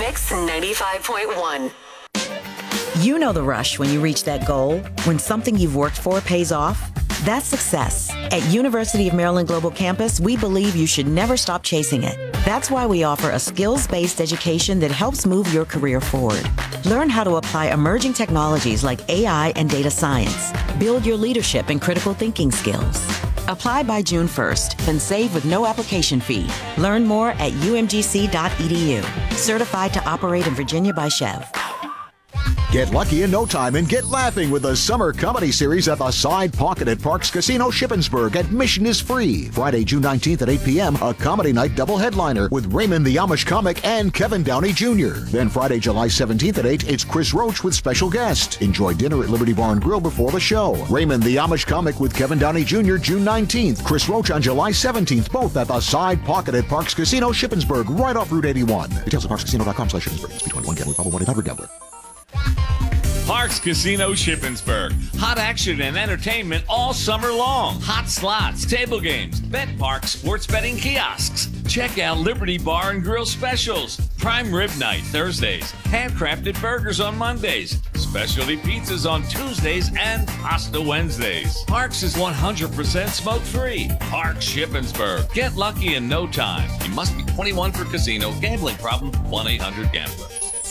Mix 95.1. You know the rush when you reach that goal, when something you've worked for pays off. That's success. At University of Maryland Global Campus, we believe you should never stop chasing it. That's why we offer a skills-based education that helps move your career forward. Learn how to apply emerging technologies like AI and data science. Build your leadership and critical thinking skills. Apply by June 1st and save with no application fee. Learn more at umgc.edu. Certified to operate in Virginia by Chev. Get lucky in no time and get laughing with the summer comedy series at the Side Pocket at Parks Casino Shippensburg. Admission is free. Friday, June 19th at 8 p.m., a comedy night double headliner with Raymond the Amish comic and Kevin Downey Jr. Then Friday, July 17th at 8, it's Chris Roach with special guest. Enjoy dinner at Liberty Bar and Grill before the show. Raymond the Amish comic with Kevin Downey Jr. June 19th. Chris Roach on July 17th, both at the Side Pocket at Parks Casino Shippensburg, right off Route 81. Details at parkscasino.com/Shippensburg. Must be 21. Gambling problem. 1-800-GAMBLER. Parks Casino Shippensburg. Hot action and entertainment all summer long. Hot slots, table games, bet parks, sports betting kiosks. Check out Liberty Bar and Grill specials. Prime rib night Thursdays. Handcrafted burgers on Mondays. Specialty pizzas on Tuesdays and pasta Wednesdays. Parks is 100% smoke-free. Parks Shippensburg. Get lucky in no time. You must be 21 for casino. Gambling problem? 1-800-GAMBLER.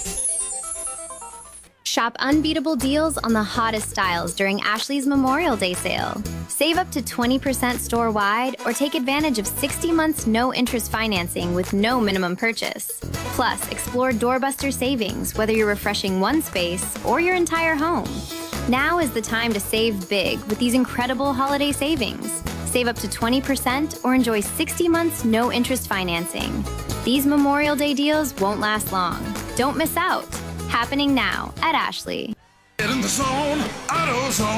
Shop unbeatable deals on the hottest styles during Ashley's Memorial Day sale. Save up to 20% store-wide or take advantage of 60 months no-interest financing with no minimum purchase. Plus, explore doorbuster savings, whether you're refreshing one space or your entire home. Now is the time to save big with these incredible holiday savings. Save up to 20% or enjoy 60 months no-interest financing. These Memorial Day deals won't last long. Don't miss out. Happening now at Ashley. Get in the zone, AutoZone.